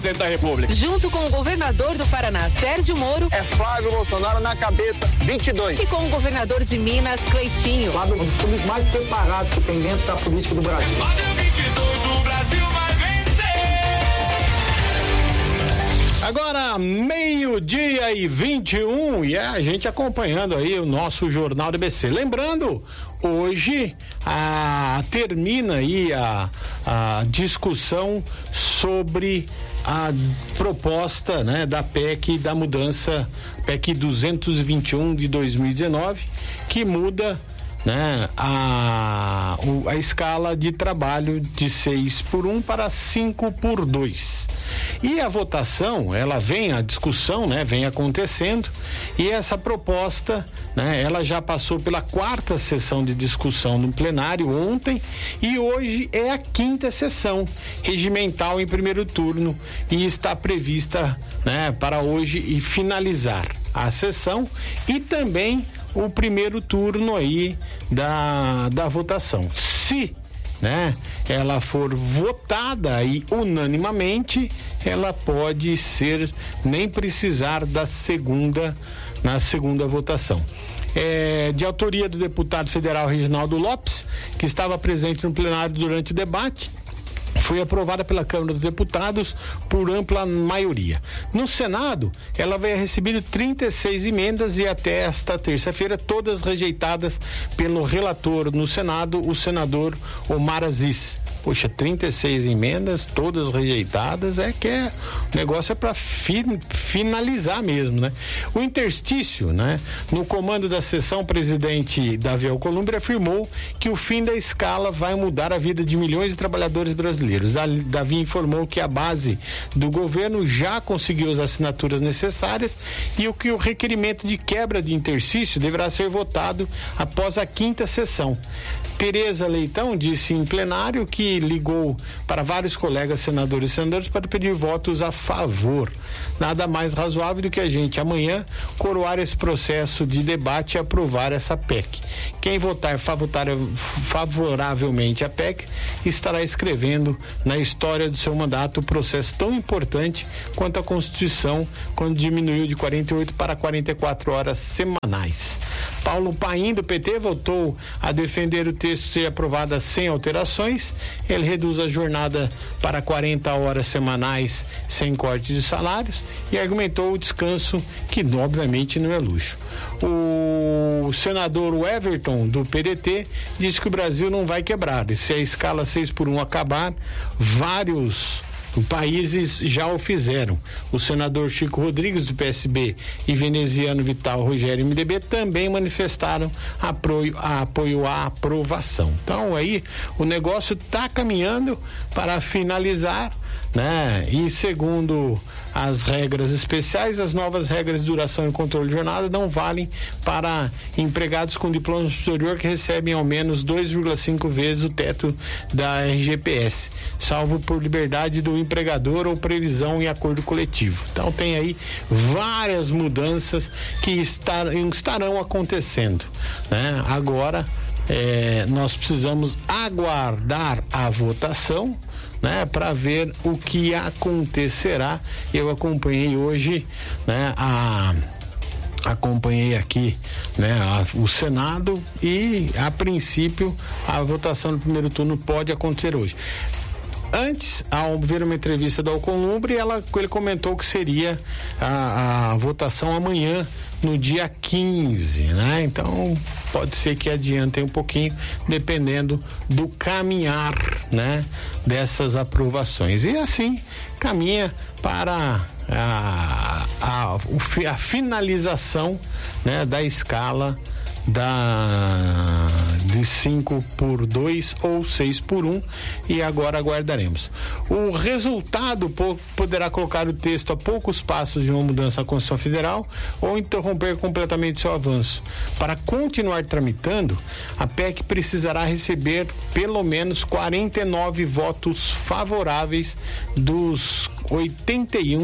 Da República. Junto com o governador do Paraná, Sérgio Moro, é Flávio Bolsonaro na cabeça, 22. E com o governador de Minas, Cleitinho. Um dos clubes mais preparados que tem dentro da política do Brasil. Lá no 22 o Brasil vai vencer. Agora, 12:21, e a gente acompanhando aí o nosso Jornal do ABC. Lembrando, hoje termina aí a discussão sobre a proposta, né, da PEC da mudança, PEC 221 de 2019, que muda, né, a escala de trabalho de 6x1 para 5x2. E a votação, a discussão, né, vem acontecendo, e essa proposta, né, ela já passou pela 4ª sessão de discussão no plenário ontem, e hoje é a 5ª sessão regimental em primeiro turno, e está prevista, né, para hoje e finalizar a sessão e também o primeiro turno aí da votação. Se, né, ela for votada aí unanimamente, ela pode nem precisar na segunda votação. De autoria do deputado federal Reginaldo Lopes, que estava presente no plenário durante o debate, foi aprovada pela Câmara dos Deputados por ampla maioria. No Senado, ela vai receber 36 emendas e até esta terça-feira, todas rejeitadas pelo relator no Senado, o senador Omar Aziz. Poxa, 36 emendas, todas rejeitadas, o negócio é para finalizar mesmo, né? O interstício, né? No comando da sessão, o presidente Davi Alcolumbre afirmou que o fim da escala vai mudar a vida de milhões de trabalhadores brasileiros. Davi informou que a base do governo já conseguiu as assinaturas necessárias e que o requerimento de quebra de interstício deverá ser votado após a 5ª sessão. Tereza Leitão disse em plenário que ligou para vários colegas senadores e senadoras para pedir votos a favor. Nada mais razoável do que a gente amanhã coroar esse processo de debate e aprovar essa PEC. Quem votar favoravelmente a PEC estará escrevendo na história do seu mandato um processo tão importante quanto a Constituição, quando diminuiu de 48 para 44 horas semanais. Paulo Paim, do PT, voltou a defender o texto ser aprovado sem alterações. Ele reduz a jornada para 40 horas semanais sem corte de salários e argumentou o descanso, que obviamente não é luxo. O senador Everton, do PDT, disse que o Brasil não vai quebrar. E se a escala 6x1 acabar, vários países já o fizeram. O senador Chico Rodrigues, do PSB, e veneziano Vital Rogério, MDB, também manifestaram apoio à aprovação. Então aí o negócio está caminhando para finalizar, né? E segundo as regras especiais, as novas regras de duração e controle de jornada não valem para empregados com diploma superior que recebem ao menos 2,5 vezes o teto da RGPS, salvo por liberdade do empregador ou previsão em acordo coletivo. Então tem aí várias mudanças que estarão acontecendo, né? Agora nós precisamos aguardar a votação, né, para ver o que acontecerá. Eu acompanhei hoje, né, acompanhei aqui, né, o Senado, e a princípio a votação no primeiro turno pode acontecer hoje. Antes, ao ver uma entrevista da Alcolumbre, ele comentou que seria a votação amanhã, no dia 15, né? Então, pode ser que adiantem um pouquinho, dependendo do caminhar, né, dessas aprovações. E assim, caminha para a finalização, né, da escala de 5x2 ou 6x1, e agora aguardaremos. O resultado poderá colocar o texto a poucos passos de uma mudança na Constituição Federal ou interromper completamente seu avanço. Para continuar tramitando, a PEC precisará receber pelo menos 49 votos favoráveis dos 81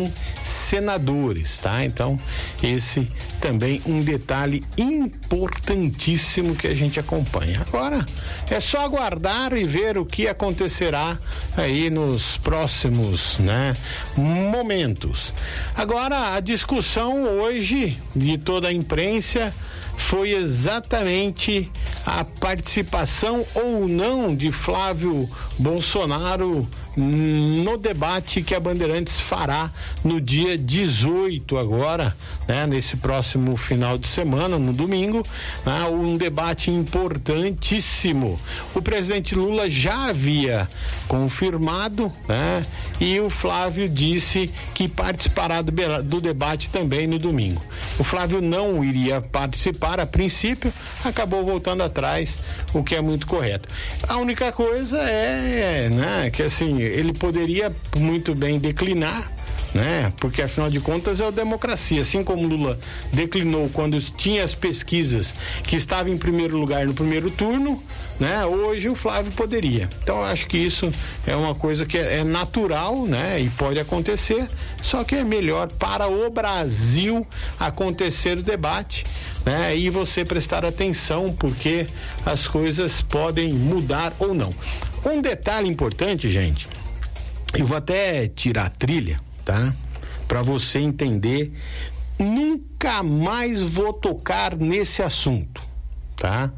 senadores, tá? Então, esse também um detalhe importantíssimo que a gente acompanha. Agora, é só aguardar e ver o que acontecerá aí nos próximos, né, momentos. Agora, a discussão hoje de toda a imprensa foi exatamente a participação ou não de Flávio Bolsonaro no debate que a Bandeirantes fará no dia 18 agora, né, nesse próximo final de semana, no domingo, né, um debate importantíssimo. O presidente Lula já havia confirmado, né, e o Flávio disse que participará do debate também no domingo. O Flávio não iria participar a princípio, acabou voltando atrás, o que é muito correto. A única coisa é, né, que assim, ele poderia muito bem declinar, né? Porque afinal de contas é a democracia, assim como Lula declinou quando tinha as pesquisas que estava em primeiro lugar no primeiro turno, né? Hoje o Flávio poderia. Então eu acho que isso é uma coisa que é natural, né? E pode acontecer, só que é melhor para o Brasil acontecer o debate, né? E você prestar atenção, porque as coisas podem mudar ou não. Um detalhe importante, gente, eu vou até tirar a trilha, tá? Para você entender, nunca mais vou tocar nesse assunto, tá?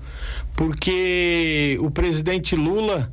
Porque o presidente Lula,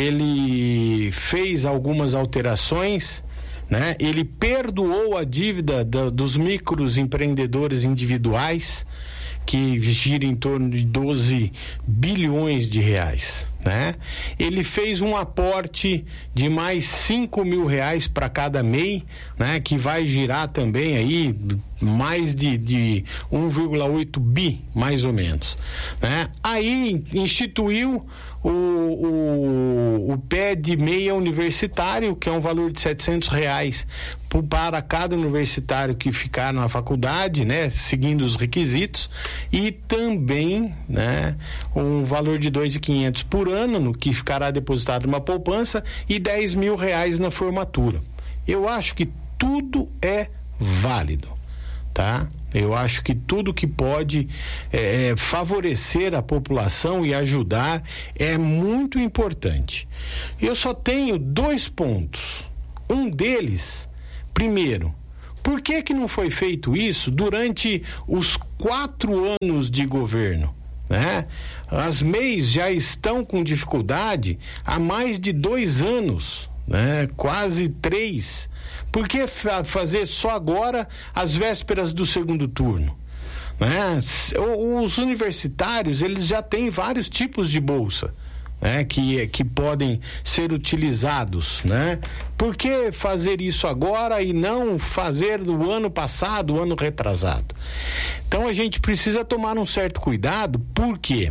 ele fez algumas alterações, né? Ele perdoou a dívida dos microempreendedores individuais, que gira em torno de 12 bilhões de reais, né? Ele fez um aporte de mais 5 mil reais para cada MEI, né? Que vai girar também aí mais de 1,8 bi, mais ou menos, né? Aí instituiu o pé de meia universitário, que é um valor de R$700 para cada universitário que ficar na faculdade, né, seguindo os requisitos, e também, né, um valor de R$2.500 por ano, no que ficará depositado numa poupança, e R$10 mil na formatura. Eu acho que tudo é válido, tá? Eu acho que tudo que pode favorecer a população e ajudar é muito importante. Eu só tenho 2 pontos. Um deles, primeiro, por que não foi feito isso durante os 4 anos de governo, né? As MEIs já estão com dificuldade há mais de 2 anos, né? Quase 3. Por que fazer só agora, às vésperas do segundo turno? Né? Os universitários, eles já têm vários tipos de bolsa, né? Que podem ser utilizados, né? Por que fazer isso agora e não fazer no ano passado, ano retrasado? Então a gente precisa tomar um certo cuidado. Por quê?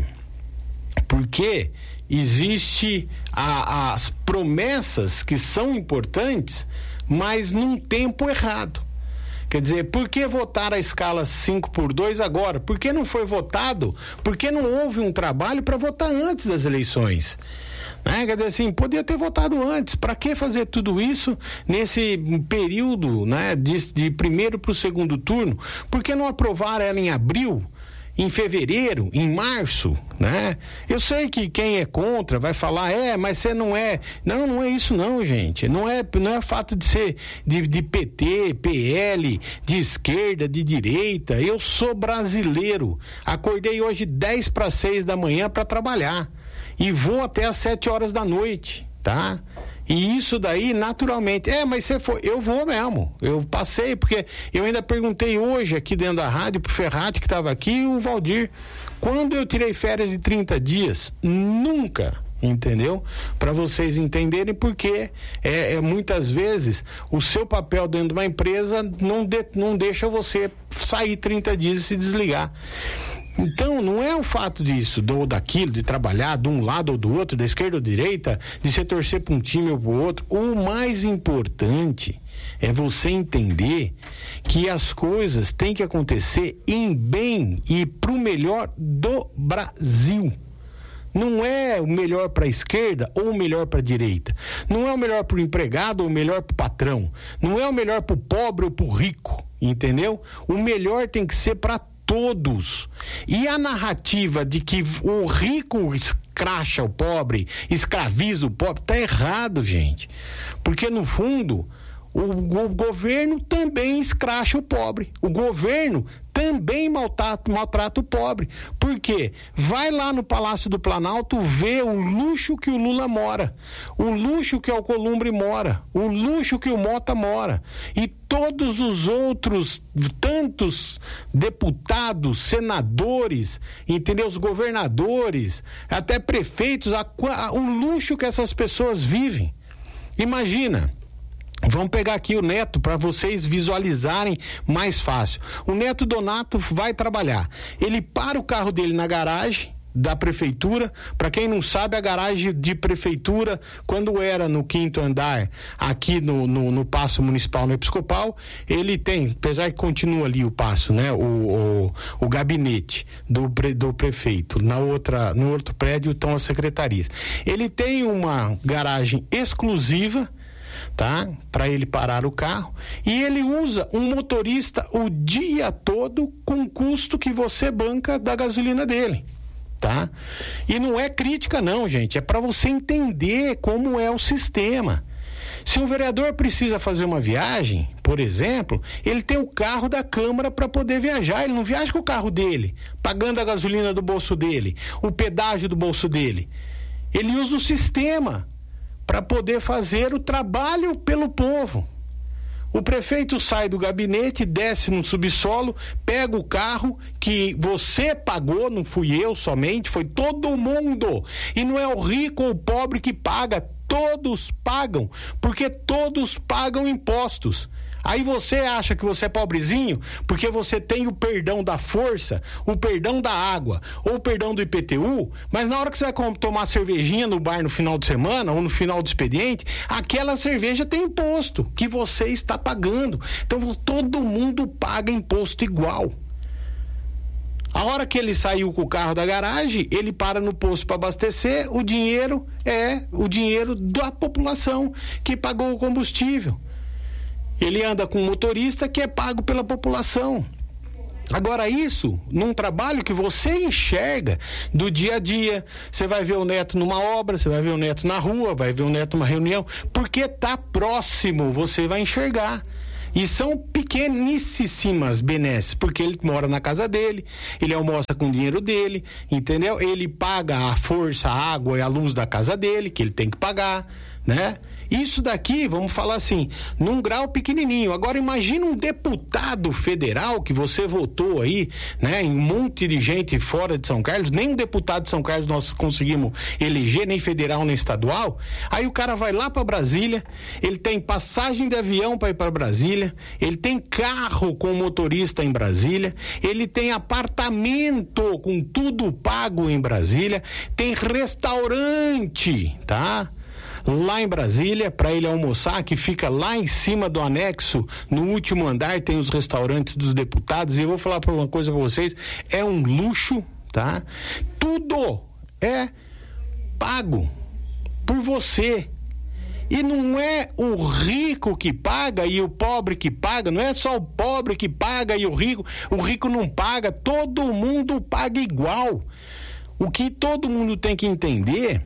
Porque existe as promessas que são importantes, mas num tempo errado. Quer dizer, por que votar a escala 5x2 agora? Por que não foi votado? Por que não houve um trabalho para votar antes das eleições? Né? Quer dizer assim, podia ter votado antes. Para que fazer tudo isso nesse período, né, de primeiro para o segundo turno? Por que não aprovar ela em abril? Em fevereiro, em março, né? Eu sei que quem é contra vai falar, mas você não é. Não é isso não, gente. Não é fato de ser de PT, PL, de esquerda, de direita. Eu sou brasileiro. Acordei hoje 5:50 da manhã para trabalhar. E vou até às 7 da noite, tá? E isso daí, naturalmente, mas você foi, eu vou mesmo, eu passei, porque eu ainda perguntei hoje aqui dentro da rádio pro Ferrati que estava aqui e o Valdir, quando eu tirei férias de 30 dias? Nunca, entendeu? Para vocês entenderem, porque muitas vezes o seu papel dentro de uma empresa não deixa você sair 30 dias e se desligar. Então, não é o fato disso, ou daquilo, de trabalhar de um lado ou do outro, da esquerda ou da direita, de você torcer para um time ou para o outro. O mais importante é você entender que as coisas têm que acontecer em bem e para o melhor do Brasil, Não é o melhor para a esquerda ou o melhor para a direita. Não é o melhor para o empregado ou o melhor para o patrão. Não é o melhor para o pobre ou para o rico, entendeu? O melhor tem que ser para todos. E a narrativa de que o rico escracha o pobre, escraviza o pobre, tá errado, gente. Porque no fundo, o governo também escracha o pobre. O governo também maltrata o pobre. Por quê? Vai lá no Palácio do Planalto ver o luxo que o Lula mora, o luxo que o Alcolumbre mora, o luxo que o Mota mora. E todos os outros, tantos deputados, senadores, entendeu? Os governadores, até prefeitos, o luxo que essas pessoas vivem. Imagina. Vamos pegar aqui o Neto para vocês visualizarem mais fácil. O Neto Donato vai trabalhar. Ele para o carro dele na garagem da prefeitura. Para quem não sabe, a garagem de prefeitura, quando era no 5º andar, aqui no Paço Municipal, no Episcopal, ele tem, apesar que continua ali o Paço, né? O gabinete do prefeito. No outro prédio estão as secretarias. Ele tem uma garagem exclusiva, tá? Para ele parar o carro, e ele usa um motorista o dia todo com o custo que você banca da gasolina dele, tá? E não é crítica não, gente, é para você entender como é o sistema. Se um vereador precisa fazer uma viagem, por exemplo, ele tem o carro da Câmara para poder viajar, ele não viaja com o carro dele, pagando a gasolina do bolso dele, o pedágio do bolso dele. Ele usa o sistema para poder fazer o trabalho pelo povo. O prefeito sai do gabinete, desce no subsolo, pega o carro que você pagou, não fui eu somente, foi todo mundo. E não é o rico ou o pobre que paga, todos pagam, porque todos pagam impostos. Aí você acha que você é pobrezinho porque você tem o perdão da força, o perdão da água ou o perdão do IPTU, mas na hora que você vai tomar cervejinha no bar no final de semana ou no final do expediente, aquela cerveja tem imposto que você está pagando. Então todo mundo paga imposto igual. A hora que ele saiu com o carro da garagem, ele para no posto para abastecer, o dinheiro é o dinheiro da população que pagou o combustível. Ele anda com um motorista que é pago pela população. Agora isso, num trabalho que você enxerga do dia a dia, você vai ver o Neto numa obra, você vai ver o Neto na rua, vai ver o Neto numa reunião, porque tá próximo, você vai enxergar. E são pequeníssimas benesses, porque ele mora na casa dele, ele almoça com o dinheiro dele, entendeu? Ele paga a força, a água e a luz da casa dele, que ele tem que pagar, né? Isso daqui, vamos falar assim, num grau pequenininho. Agora imagina um deputado federal que você votou aí, né, em um monte de gente fora de São Carlos, nem um deputado de São Carlos nós conseguimos eleger, nem federal, nem estadual. Aí o cara vai lá para Brasília, ele tem passagem de avião para ir para Brasília, ele tem carro com motorista em Brasília, ele tem apartamento com tudo pago em Brasília, tem restaurante, tá? Lá em Brasília, para ele almoçar, que fica lá em cima do anexo, no último andar, tem os restaurantes dos deputados, e eu vou falar uma coisa para vocês, é um luxo, tá? Tudo é pago por você. E não é o rico que paga e o pobre que paga, não é só o pobre que paga e o rico não paga, todo mundo paga igual. O que todo mundo tem que entender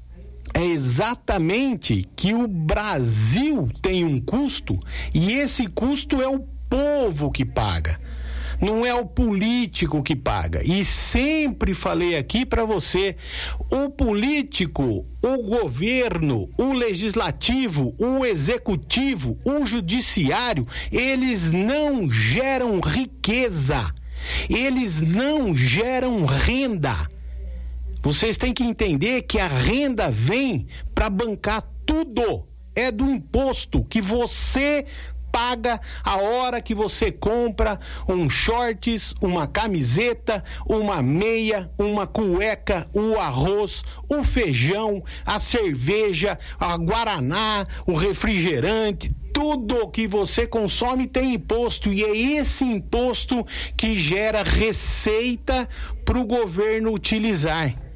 é exatamente que o Brasil tem um custo e esse custo é o povo que paga, não é o político que paga. E sempre falei aqui para você, o político, o governo, o legislativo, o executivo, o judiciário, eles não geram riqueza, eles não geram renda. Vocês têm que entender que a renda vem para bancar tudo. É do imposto que você paga a hora que você compra um shorts, uma camiseta, uma meia, uma cueca, o arroz, o feijão, a cerveja, a guaraná, o refrigerante. Tudo que você consome tem imposto e é esse imposto que gera receita para o governo utilizar.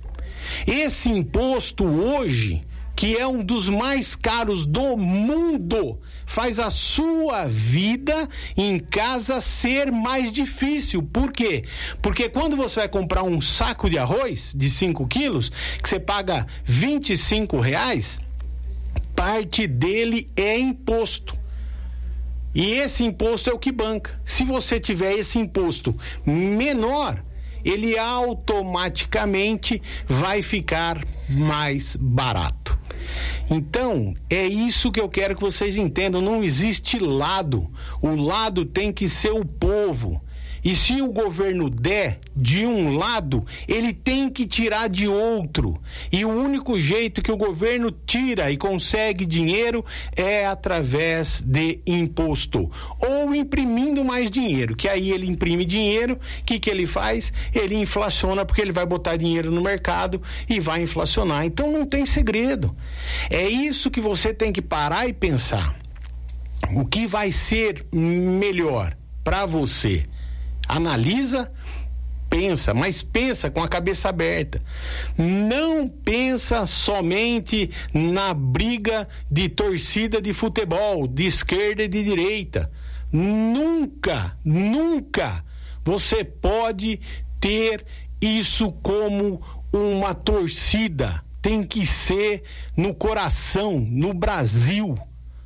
Esse imposto hoje, que é um dos mais caros do mundo, faz a sua vida em casa ser mais difícil. Por quê? Porque quando você vai comprar um saco de arroz de 5 quilos, que você paga R$25, parte dele é imposto. E esse imposto é o que banca. Se você tiver esse imposto menor, ele automaticamente vai ficar mais barato. Então, é isso que eu quero que vocês entendam. Não existe lado. O lado tem que ser o povo. E se o governo der de um lado, ele tem que tirar de outro. E o único jeito que o governo tira e consegue dinheiro é através de imposto. Ou imprimindo mais dinheiro, que aí ele imprime dinheiro, o que ele faz? Ele inflaciona, porque ele vai botar dinheiro no mercado e vai inflacionar. Então não tem segredo. É isso que você tem que parar e pensar. O que vai ser melhor para você? Analisa, pensa, mas pensa com a cabeça aberta. Não pensa somente na briga de torcida de futebol, de esquerda e de direita. Nunca você pode ter isso como uma torcida. Tem que ser no coração, no Brasil.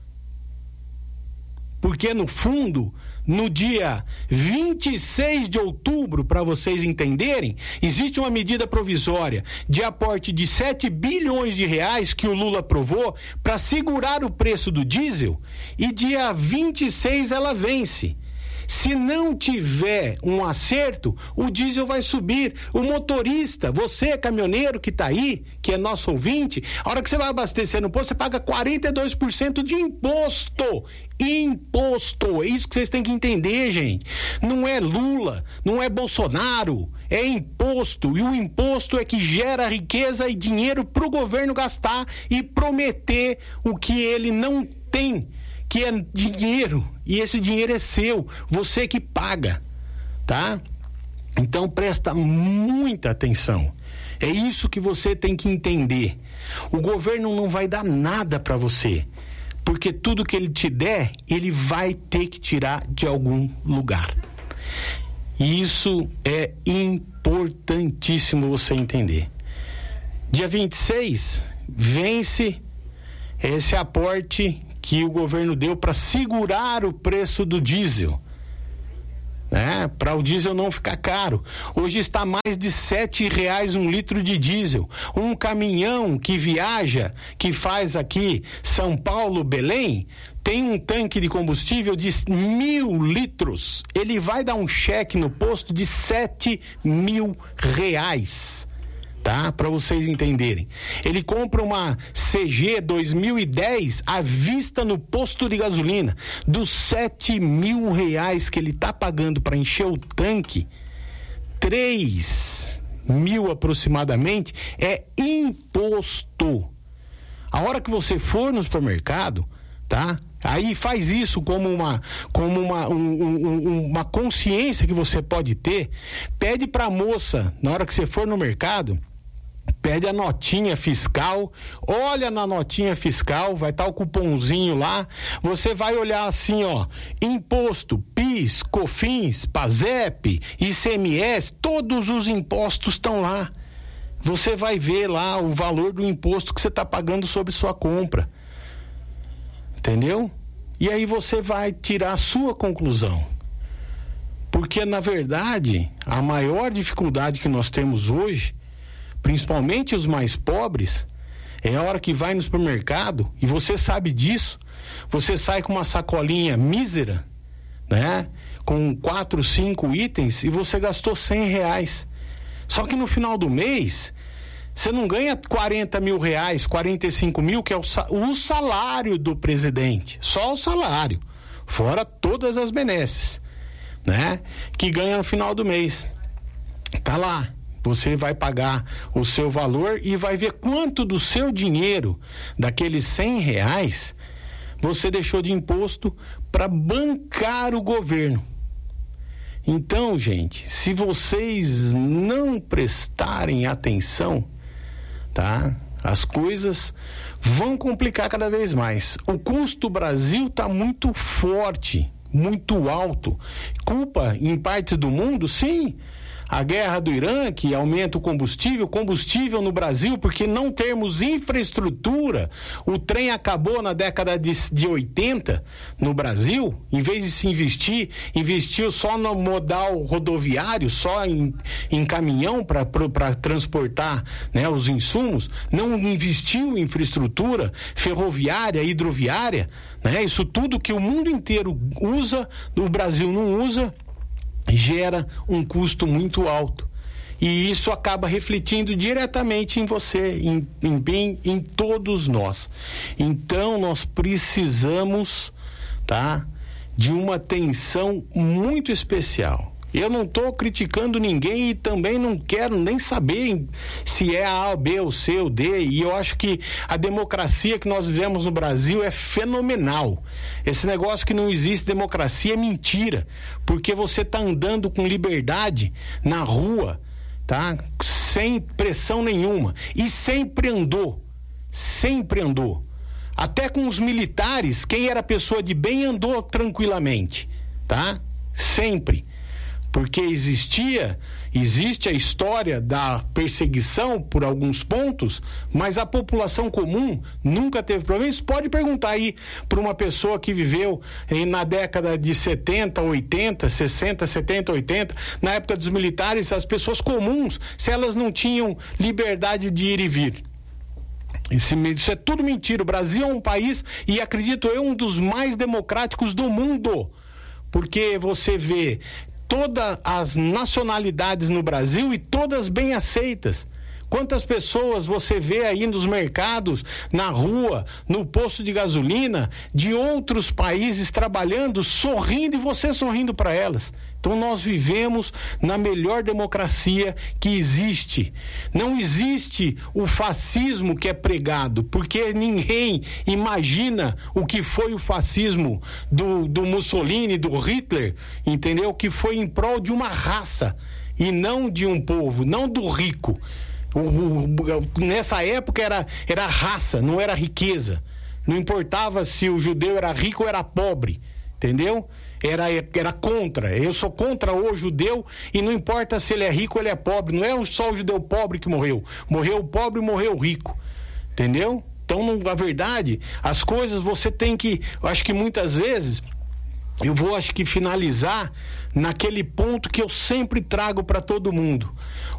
Porque no fundo, no dia 26 de outubro, para vocês entenderem, existe uma medida provisória de aporte de 7 bilhões de reais que o Lula aprovou para segurar o preço do diesel, e dia 26 ela vence. Se não tiver um acerto, o diesel vai subir. O motorista, você caminhoneiro que está aí, que é nosso ouvinte, a hora que você vai abastecer no posto, você paga 42% de imposto. Imposto, é isso que vocês têm que entender, gente. Não é Lula, não é Bolsonaro, é imposto. E o imposto é que gera riqueza e dinheiro para o governo gastar e prometer o que ele não tem, que é dinheiro, e esse dinheiro é seu, você que paga, tá? Então presta muita atenção. É isso que você tem que entender. O governo não vai dar nada para você, porque tudo que ele te der, ele vai ter que tirar de algum lugar. E isso é importantíssimo você entender. Dia 26 vence esse aporte que o governo deu para segurar o preço do diesel, né? Para o diesel não ficar caro. Hoje está mais de R$7 um litro de diesel. Um caminhão que viaja, que faz aqui São Paulo, Belém, tem um tanque de combustível de 1.000 litros. Ele vai dar um cheque no posto de R$7.000. Tá? Para vocês entenderem. Ele compra uma CG 2010 à vista no posto de gasolina. Dos R$7.000 que ele tá pagando para encher o tanque, 3.000 aproximadamente é imposto. A hora que você for no supermercado, tá? Aí faz isso como uma consciência que você pode ter. Pede para a moça, na hora que você for no mercado, pede a notinha fiscal, olha na notinha fiscal, vai estar o cupomzinho lá, você vai olhar assim, ó, imposto, PIS, COFINS, PASEP, ICMS, todos os impostos estão lá. Você vai ver lá o valor do imposto que você está pagando sobre sua compra. Entendeu? E aí você vai tirar a sua conclusão. Porque, na verdade, a maior dificuldade que nós temos hoje, principalmente os mais pobres, é a hora que vai no supermercado, e você sabe disso, você sai com uma sacolinha mísera, né? Com 4, 5 itens, e você gastou R$100. Só que no final do mês, você não ganha R$40.000, R$45.000, que é o salário do presidente. Só o salário. Fora todas as benesses, né? Que ganha no final do mês. Tá lá. Você vai pagar o seu valor e vai ver quanto do seu dinheiro, daqueles R$100, você deixou de imposto para bancar o governo. Então, gente, se vocês não prestarem atenção, tá? As coisas vão complicar cada vez mais. O custo do Brasil está muito forte, muito alto. Culpa em partes do mundo, sim. A guerra do Irã, que aumenta o combustível no Brasil, porque não termos infraestrutura. O trem acabou na década de 80 no Brasil, em vez de se investiu só no modal rodoviário, só em caminhão para transportar, né, os insumos, não investiu em infraestrutura ferroviária, hidroviária, né? Isso tudo que o mundo inteiro usa, o Brasil não usa, gera um custo muito alto. E isso acaba refletindo diretamente em você, em todos nós. Então, nós precisamos, tá, de uma atenção muito especial. Eu não estou criticando ninguém e também não quero nem saber se é A, B, ou C, ou D. E eu acho que a democracia que nós vivemos no Brasil é fenomenal. Esse negócio que não existe democracia é mentira, porque você está andando com liberdade na rua, tá? Sem pressão nenhuma. E sempre andou. Até com os militares, quem era pessoa de bem andou tranquilamente, tá? Sempre. Porque existe a história da perseguição por alguns pontos, mas a população comum nunca teve problemas. Pode perguntar aí para uma pessoa que viveu na década de 70, 80, 60, 70, 80, na época dos militares, as pessoas comuns, se elas não tinham liberdade de ir e vir. Isso é tudo mentira. O Brasil é um país, e acredito eu, um dos mais democráticos do mundo, porque você vê todas as nacionalidades no Brasil e todas bem aceitas. Quantas pessoas você vê aí nos mercados, na rua, no posto de gasolina, de outros países trabalhando, sorrindo, e você sorrindo para elas. Então nós vivemos na melhor democracia que existe. Não existe o fascismo que é pregado, porque ninguém imagina o que foi o fascismo do Mussolini, do Hitler, entendeu? Que foi em prol de uma raça e não de um povo, não do rico. Nessa época era raça, não era riqueza. Não importava se o judeu era rico ou era pobre, entendeu? Era contra. Eu sou contra o judeu, e não importa se ele é rico ou ele é pobre. Não é só o judeu pobre que morreu. Morreu o pobre e morreu o rico, entendeu? Então, na verdade, as coisas você tem que, eu acho que muitas vezes eu vou, acho que, finalizar naquele ponto que eu sempre trago para todo mundo.